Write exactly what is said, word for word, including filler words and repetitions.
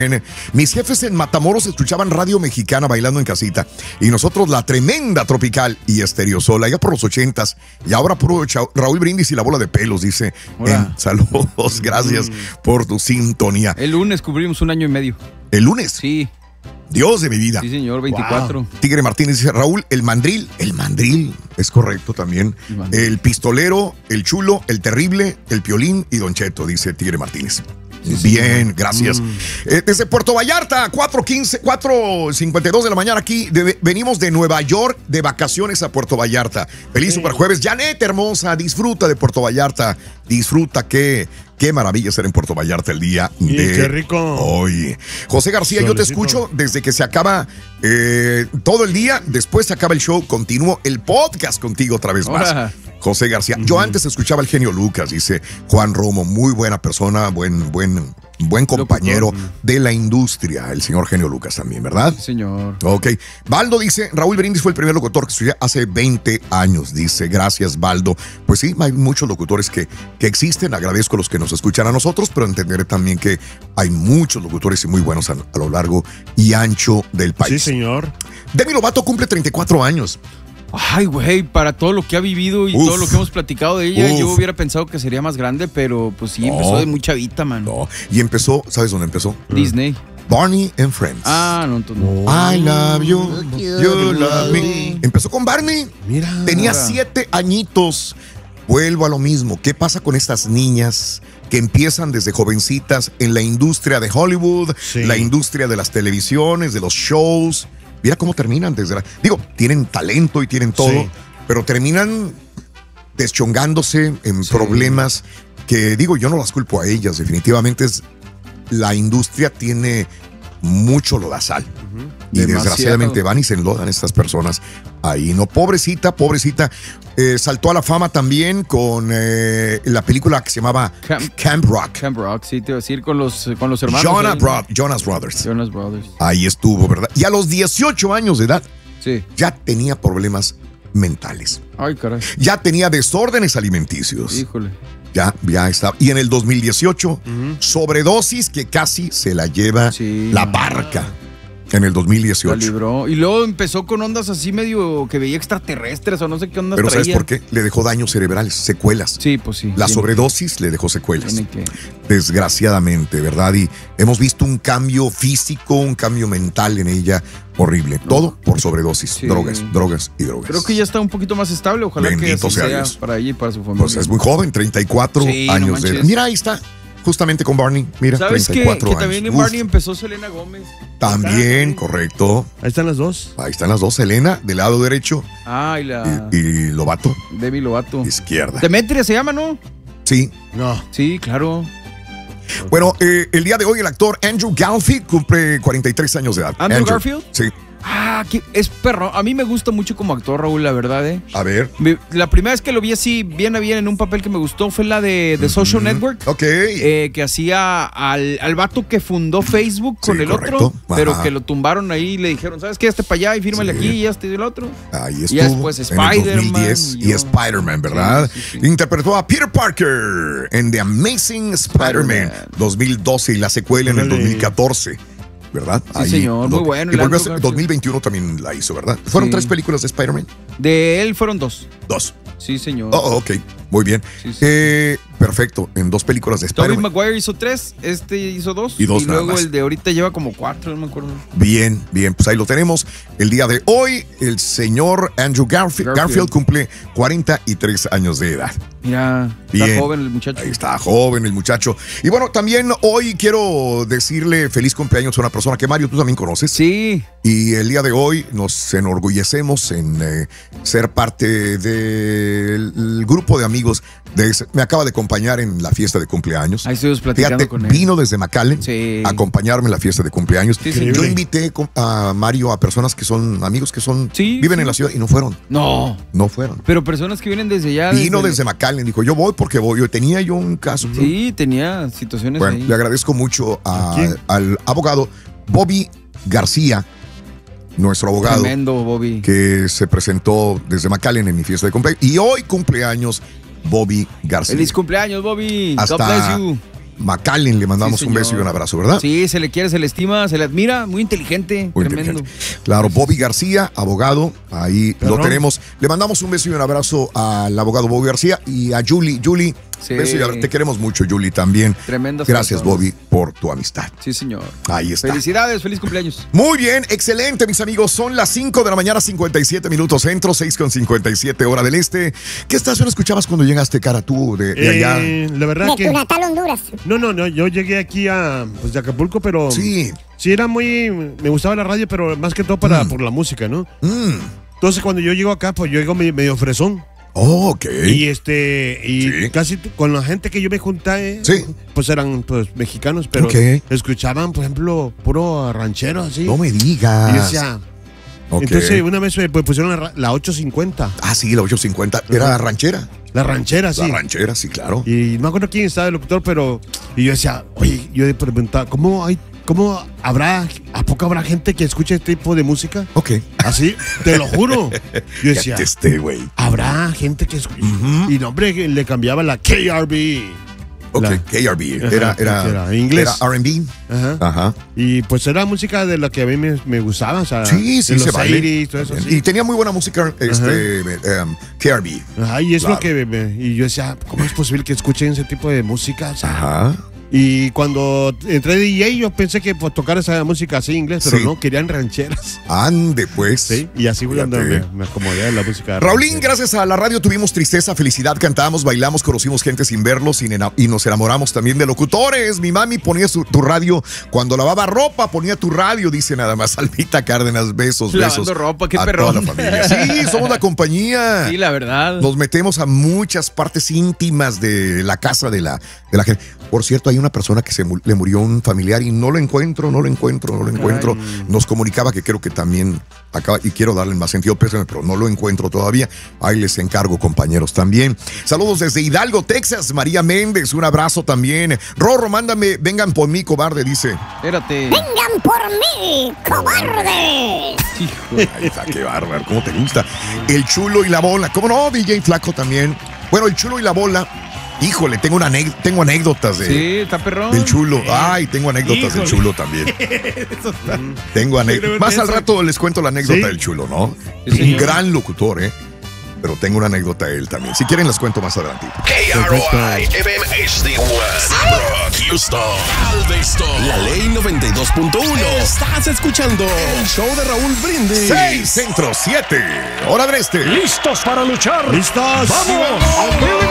Mis jefes en Matamoros escuchaban radio mexicana bailando en casita y nosotros la tremenda tropical y estereosola, ya por los ochentas, y ahora puro Raúl Brindis y la bola de pelos, dice. En, saludos, gracias mm. por tu sintonía. El lunes cubrimos un año y medio. ¿El lunes? Sí. Dios de mi vida. Sí, señor, veinticuatro. Wow. Tigre Martínez dice, Raúl, el mandril, el mandril, es correcto también. El, el pistolero, el chulo, el terrible, el piolín y Don Cheto, dice Tigre Martínez. Sí, Bien, sí. gracias. Mm. Eh, desde Puerto Vallarta, cuatro cincuenta y dos de la mañana aquí. De, venimos de Nueva York de vacaciones a Puerto Vallarta. Feliz sí. super jueves. Janet, hermosa, disfruta de Puerto Vallarta. Disfruta, qué, qué maravilla ser en Puerto Vallarta el día sí, de qué rico. hoy. José García, Solicito. Yo te escucho desde que se acaba eh, todo el día. Después se acaba el show. Continúo el podcast contigo otra vez más. Hola. José García. Yo antes escuchaba al genio Lucas, dice Juan Romo, muy buena persona, buen, buen, buen compañero Locutor. de la industria, el señor genio Lucas también, ¿verdad? Sí, señor. Ok. Baldo dice, Raúl Brindis fue el primer locutor que estudié hace veinte años, dice, gracias Baldo. Pues sí, hay muchos locutores que, que existen, agradezco a los que nos escuchan a nosotros, pero entenderé también que hay muchos locutores y muy buenos a, a lo largo y ancho del país. Sí, señor. Demi Lovato cumple treinta y cuatro años. Ay, güey, para todo lo que ha vivido y uf, todo lo que hemos platicado de ella, uf. yo hubiera pensado que sería más grande, pero pues sí, no, empezó de muy chavita, man. No, y empezó, ¿sabes dónde empezó? Disney. Barney and Friends. Ah, no, entonces no. I love you, you love me. Empezó con Barney. Mira. Tenía siete añitos. Vuelvo a lo mismo. ¿Qué pasa con estas niñas que empiezan desde jovencitas en la industria de Hollywood, sí. la industria de las televisiones, de los shows? Mira cómo terminan desde la... Digo, tienen talento y tienen todo, sí. pero terminan deschongándose en sí. problemas que, digo, yo no las culpo a ellas. Definitivamente es, la industria tiene mucho lodazal. Uh-huh. Y Demasiado. desgraciadamente van y se enlodan estas personas ahí, ¿no? Pobrecita, pobrecita. Eh, saltó a la fama también con eh, la película que se llamaba Camp, Camp Rock. Camp Rock, sí, te iba a decir, con los, con los hermanos. Jonah Bro- Jonas Brothers. Jonas Brothers. Ahí estuvo, ¿verdad? Y a los dieciocho años de edad, sí. ya tenía problemas mentales. Ay, caray. Ya tenía desórdenes alimenticios. Híjole. Ya, ya está. Y en el dos mil dieciocho, uh-huh. sobredosis que casi se la lleva sí. la barca. En el dos mil dieciocho. La libró. Y luego empezó con ondas así medio que veía extraterrestres o no sé qué ondas Pero traía. ¿sabes por qué? Le dejó daños cerebrales, secuelas. Sí, pues sí. La sobredosis que... le dejó secuelas. Que... Desgraciadamente, ¿verdad? Y hemos visto un cambio físico, un cambio mental en ella horrible. No. Todo por sobredosis. Sí. Drogas, drogas y drogas. Creo que ya está un poquito más estable. Ojalá Bendito que sea sea Dios. para ella y para su familia. Pues es muy joven, treinta y cuatro sí, años no de edad. Mira, ahí está. Justamente con Barney, mira, ¿sabes treinta y cuatro que, años. que también en Uf. Barney empezó Selena Gómez? También, correcto. Ahí están las dos. Ahí están las dos, Selena, del lado derecho. Ah, y la... Y, y Lovato. Demi Lovato. Izquierda. Demetria se llama, ¿no? Sí. No. Sí, claro. Bueno, eh, el día de hoy el actor Andrew Garfield cumple cuarenta y tres años de edad. ¿Andrew, Andrew. Garfield? Sí. Ah, que es perro. A mí me gusta mucho como actor, Raúl, la verdad, ¿eh? A ver. La primera vez que lo vi así, bien a bien, en un papel que me gustó, fue la de The Social mm-hmm. Network. Ok. Eh, que hacía al, al vato que fundó Facebook con sí, el correcto. otro, Ajá. pero que lo tumbaron ahí y le dijeron, ¿sabes qué? Este para allá y fírmale sí. aquí y este y el otro. Ahí estuvo. Y después Spider-Man. Y, y Spider-Man, ¿verdad? Sí, sí, sí. Interpretó a Peter Parker en The Amazing Spider-Man Spider-Man. dos mil doce y la secuela en el dos mil catorce. ¿Verdad? Sí, Ahí, señor, muy bueno. Y volvió a dos mil veintiuno también la hizo, ¿verdad? ¿Fueron sí. tres películas de Spider-Man? De él fueron dos. Dos. Sí, señor. Oh, ok. Muy bien. Sí, sí. Eh, perfecto. En dos películas de Spider-Man. Tobey Maguire hizo tres, este hizo dos. Y dos Y nada luego más. El de ahorita lleva como cuatro, no me acuerdo. Bien, bien. Pues ahí lo tenemos. El día de hoy, el señor Andrew Garfield, Garfield. Garfield cumple cuarenta y tres años de edad. Mira, bien. Está joven el muchacho. Ahí está joven el muchacho. Y bueno, también hoy quiero decirle feliz cumpleaños a una persona que, Mario, tú también conoces. Sí. Y el día de hoy nos enorgullecemos en eh, ser parte del grupo de amigos. De ese, me acaba de acompañar en la fiesta de cumpleaños. Ahí estuvimos platicando Fíjate, con él. Vino desde McAllen sí. a acompañarme en la fiesta de cumpleaños. Sí, sí, Yo sí. invité a Mario a personas que son amigos que son sí, viven sí. en la ciudad y no fueron. No. No fueron. Pero personas que vienen desde allá. Vino desde, desde McAllen. Dijo, yo voy porque voy. Yo tenía yo un caso. Sí, ¿no? tenía situaciones bueno, ahí. Le agradezco mucho a, al abogado Bobby García, nuestro abogado. Tremendo, Bobby. Que se presentó desde McAllen en mi fiesta de cumpleaños. Y hoy cumpleaños Bobby García. Feliz cumpleaños, Bobby. Hasta God bless you. McAllen, le mandamos sí, un beso y un abrazo, ¿verdad? Sí, se le quiere, se le estima, se le admira, muy inteligente, muy tremendo. Inteligente. Claro, Bobby García, abogado, ahí Perdón. lo tenemos. Le mandamos un beso y un abrazo al abogado Bobby García y a Julie. Julie, sí. beso y te queremos mucho, Julie, también. Tremendo. Gracias, Bobby, por tu amistad. Sí, señor. Ahí está. Felicidades, feliz cumpleaños. Muy bien, excelente, mis amigos. Son las cinco de la mañana, cincuenta y siete minutos centro, seis con cincuenta y siete hora del este. ¿Qué estación escuchabas cuando llegaste, cara, tú, de, de allá? Eh, la verdad de que... tu natal Honduras. No, no, no, yo llegué aquí a, pues, de Acapulco, pero... Sí. Sí, era muy... Me gustaba la radio, pero más que todo para, mm. por la música, ¿no? Mm. Entonces, cuando yo llego acá, pues yo llego medio, medio fresón. Oh, ok. Y este, y sí. casi con la gente que yo me junté, sí. pues eran pues mexicanos, pero okay. escuchaban, por ejemplo, puro ranchero así. No me digas. Y decía, okay. Entonces una vez me pusieron la, la ocho cincuenta. Ah, sí, la ocho cincuenta. ¿Era ranchera? La ranchera, sí. La ranchera, sí, claro. Y no me acuerdo quién estaba el locutor, pero... Y yo decía, oye, yo he preguntado, ¿cómo hay... ¿Cómo habrá, a poco habrá gente que escuche este tipo de música? Ok. Así, te lo juro. Yo decía, este, güey. Habrá gente que escuche. Uh-huh. Y no, hombre, le cambiaba la K R B. Ok, la, K R B. Era, era, era inglés. Era R and B. Ajá. Ajá. Y pues era música de la que a mí me, me gustaba. O sea, sí, sí, de se los vale. ochenta, todo eso, sí. Y tenía muy buena música, este, um, K R B. Ajá, y es claro. lo que me, y yo decía, ¿cómo es posible que escuchen ese tipo de música? O sea, Ajá. Y cuando entré de D J, yo pensé que pues, tocar esa música así en inglés, pero sí. no, querían rancheras. Ande, pues. Sí, y así fue cuando me, me acomodé a la música. Raulín, ranchera. Gracias a la radio tuvimos tristeza, felicidad, cantamos, bailamos, conocimos gente sin verlos y, y nos enamoramos también de locutores. Mi mami ponía su, tu radio cuando lavaba ropa, ponía tu radio, dice nada más. Almita Cárdenas, besos, Lavando besos. ropa, qué a perrón. toda la familia. Sí, somos la compañía. Sí, la verdad. Nos metemos a muchas partes íntimas de la casa de la, de la gente. Por cierto, hay una persona que se le murió un familiar y no lo encuentro, no lo encuentro, no lo encuentro. Ay. Nos comunicaba que creo que también acaba, y quiero darle más sentido pésame, pero no lo encuentro todavía. Ahí les encargo, compañeros, también. Saludos desde Hidalgo, Texas, María Méndez, un abrazo también. Rorro, mándame, vengan por mí, cobarde, dice. Espérate. Vengan por mí, cobarde. Ahí está, qué bárbaro, cómo te gusta. El Chulo y la Bola, ¿cómo no? D J Flaco también. Bueno, el Chulo y la Bola. Híjole, tengo, una tengo anécdotas de, sí, está perrón. del Chulo. Ay, tengo anécdotas Híjole. del Chulo también. Tengo anécdotas. Más al rato les cuento la anécdota ¿Sí? del Chulo, ¿no? Sí, un gran locutor, ¿eh? Pero tengo una anécdota de él también. Si quieren, las cuento más adelante. K R O I, F M H D one, Houston, Galveston, La Ley noventa y dos punto uno. Estás escuchando el show de Raúl Brindis. seis, centro, siete. Hora del este. ¿Listos para luchar? ¿Listos? ¡Vamos!